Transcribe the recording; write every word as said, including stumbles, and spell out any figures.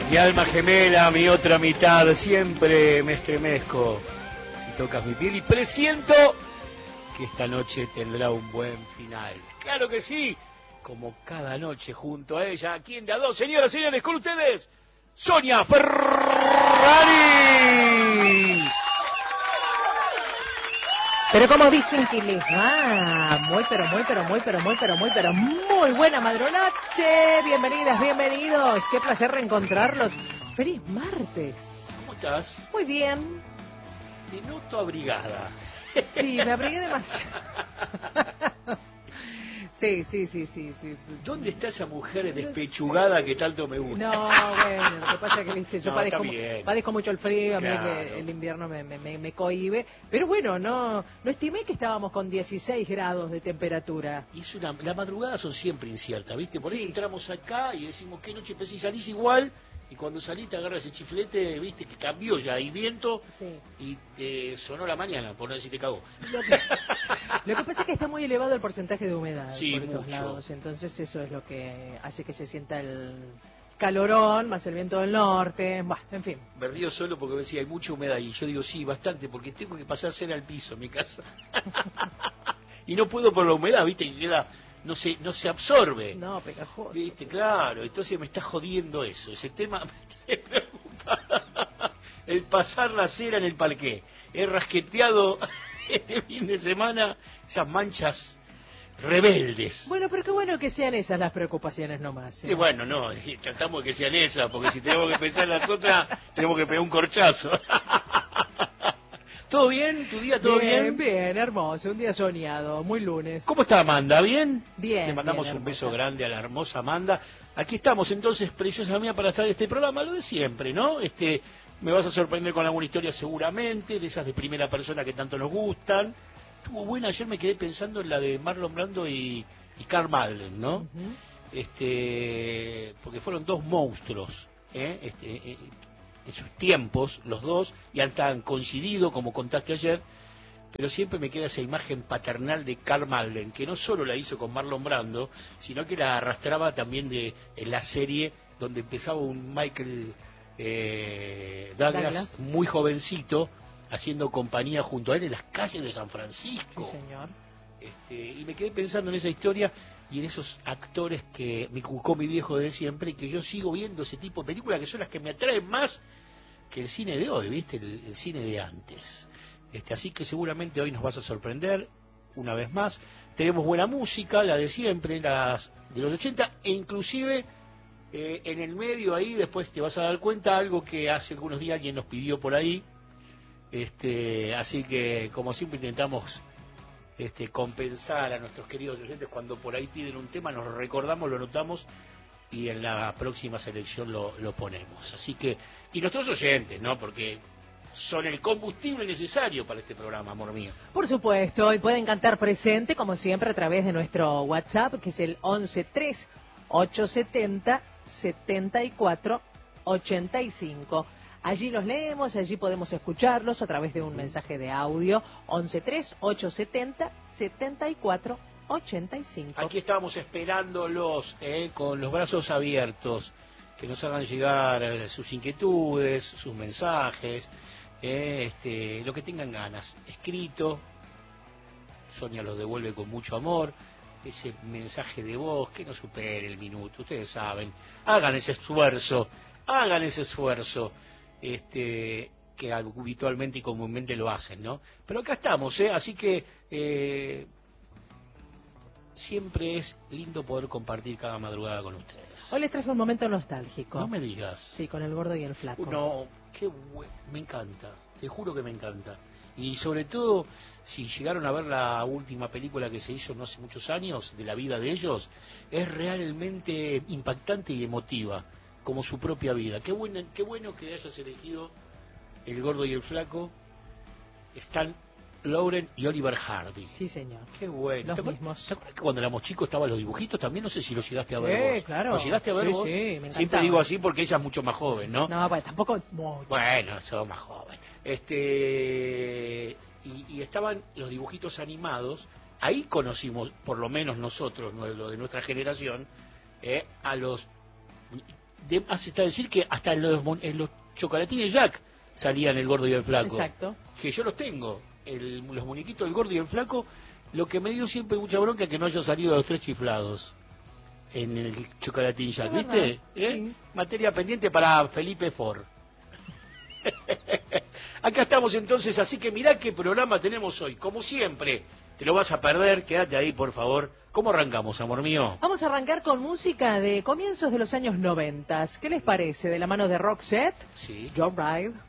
Mi alma gemela, mi otra mitad, siempre me estremezco si tocas mi piel y presiento que esta noche tendrá un buen final. ¡Claro que sí! Como cada noche junto a ella, aquí en De A Dos, señoras y señores, con ustedes, Sonia Ferrari. Pero como dicen que les va, muy pero muy pero muy pero muy pero muy pero muy buena madrunoche, bienvenidas, bienvenidos, qué placer reencontrarlos, feliz martes. ¿Cómo estás? Muy bien. Te noto abrigada. Sí, me abrigué demasiado. Sí, sí, sí, sí, sí. ¿Dónde está esa mujer despechugada que tanto me gusta? No, bueno, lo que pasa es que ¿viste? yo no, padezco, padezco mucho el frío, claro. A mí el, el invierno me, me, me cohíbe, pero bueno, no no estimé que estábamos con dieciséis grados de temperatura. Y es una, las madrugadas son siempre inciertas, ¿viste? Por sí. eso entramos acá y decimos, ¿qué noche? Pues si salís igual, y cuando salís te agarras ese chiflete, ¿viste? Que cambió ya, hay viento, sí. y te sonó la mañana, por no decir te cagó. Lo que, lo que pasa es que está muy elevado el porcentaje de humedad sí, por estos mucho. lados, entonces eso es lo que hace que se sienta el calorón, más el viento del norte, bah, en fin. Me río solo porque me decía, hay mucha humedad, y yo digo, sí, bastante, porque tengo que pasar cera al piso en mi casa. Y no puedo por la humedad, ¿viste? Que queda, no se, no se absorbe. No, pegajoso. ¿Viste? Claro, entonces me está jodiendo eso, ese tema me preocupa. El pasar la cera en el parqué. He rasqueteado este fin de semana esas manchas rebeldes. Bueno, pero qué bueno que sean esas las preocupaciones nomás. ¿eh? Sí, bueno, no, tratamos de que sean esas, porque si tenemos que pensar en las otras, tenemos que pegar un corchazo. ¿Todo bien? ¿Tu día todo bien? Bien, bien, hermoso, un día soñado, muy lunes. ¿Cómo está Amanda? ¿Bien? Bien. Le mandamos bien, un beso hermosa. grande a la hermosa Amanda. Aquí estamos entonces, preciosa mía, para estar en este programa, lo de siempre, ¿no? Este, me vas a sorprender con alguna historia seguramente, de esas de primera persona que tanto nos gustan. Estuvo buena, ayer me quedé pensando en la de Marlon Brando y, y Karl Malden, ¿no? Uh-huh. Este, porque fueron dos monstruos, ¿eh? Este, eh, en sus tiempos, los dos, y han coincidido, como contaste ayer, pero siempre me queda esa imagen paternal de Karl Malden, que no solo la hizo con Marlon Brando, sino que la arrastraba también de en la serie donde empezaba un Michael eh, Douglas, Douglas, muy jovencito, haciendo compañía junto a él en las calles de San Francisco. Sí, señor. Este, y me quedé pensando en esa historia y en esos actores que me inculcó mi viejo de siempre y que yo sigo viendo ese tipo de películas que son las que me atraen más que el cine de hoy, ¿viste? El, el cine de antes. Este, así que seguramente hoy nos vas a sorprender una vez más. Tenemos buena música, la de siempre, las de los ochenta, e inclusive eh, en el medio ahí, después te vas a dar cuenta, algo que hace algunos días alguien nos pidió por ahí. Este, así que, como siempre, intentamos este, compensar a nuestros queridos oyentes cuando por ahí piden un tema, nos recordamos, lo anotamos y en la próxima selección lo, lo ponemos. Así que, y nuestros oyentes, ¿no? Porque son el combustible necesario para este programa, amor mío. Por supuesto, y pueden cantar presente, como siempre, a través de nuestro WhatsApp, que es el once tres ochocientos setenta setenta y cuatro ochenta y cinco. Allí los leemos, allí podemos escucharlos a través de un mensaje de audio, once tres ochocientos setenta setenta y cuatro ochenta y cinco. Aquí estamos esperándolos, eh, con los brazos abiertos, que nos hagan llegar eh, sus inquietudes, sus mensajes, eh, este, lo que tengan ganas. Escrito, Sonia los devuelve con mucho amor, ese mensaje de voz que no supere el minuto, ustedes saben. Hagan ese esfuerzo, hagan ese esfuerzo, este, que habitualmente y comúnmente lo hacen, ¿no? Pero acá estamos, ¿eh? Así que eh, siempre es lindo poder compartir cada madrugada con ustedes. Hoy les traje un momento nostálgico. No me digas. Sí, con el gordo y el flaco. No, qué bueno, me encanta, te juro que me encanta. Y sobre todo, si llegaron a ver la última película que se hizo no hace muchos años, de la vida de ellos, es realmente impactante y emotiva, como su propia vida. Qué bueno, qué bueno que hayas elegido El Gordo y el Flaco, Stan Laurel y Oliver Hardy. Sí, señor. Qué bueno. Los ¿Te mismos. ¿Te acuerdas que cuando éramos chicos estaban los dibujitos también? No sé si los llegaste a ver sí, vos. Claro. ¿Los llegaste a ver sí, vos? Sí, me encantaba. Siempre digo así porque ella es mucho más joven, ¿no? No, pues tampoco mucho. Bueno, son más jóvenes. Este, y, y estaban los dibujitos animados. Ahí conocimos, por lo menos nosotros, lo de nuestra generación, eh, a los de, hace hasta decir que hasta en los, en los chocolatines Jack salían el gordo y el flaco. Exacto. Que yo los tengo, el, los muñequitos del gordo y el flaco. Lo que me dio siempre mucha bronca es que no haya salido los tres chiflados en el chocolatín Jack, ¿viste? ¿Eh? Sí. Materia pendiente para Felipe Ford. Acá estamos entonces, así que mirá qué programa tenemos hoy. Como siempre, te lo vas a perder, quédate ahí, por favor. ¿Cómo arrancamos, amor mío? Vamos a arrancar con música de comienzos de los años noventas. ¿Qué les parece? De la mano de Roxette, Sí. Joe Ride.